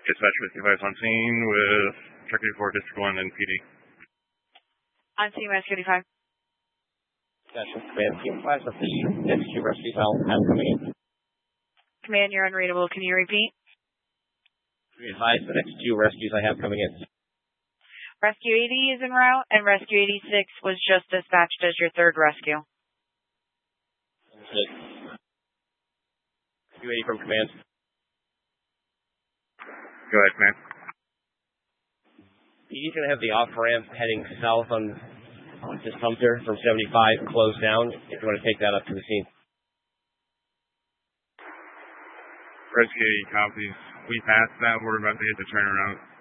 Dispatch 55 on scene with Truck 84, District 1, and PD. On scene, Rescue 85. Session Command, Team 5, next two rescues I'll have coming in. Command, you're unreadable. Can you repeat? Be advised, the next two rescues I have coming in. Rescue 80 is en route, and Rescue 86 was just dispatched as your third rescue. Understood. Rescue 80 from command. Go ahead, Command. PD's going to have the off-ramp heading south on this Sumter from 75 closed down, if you want to take that up to the scene. Rescue 80 copies. We passed that. We're about to hit the turnaround.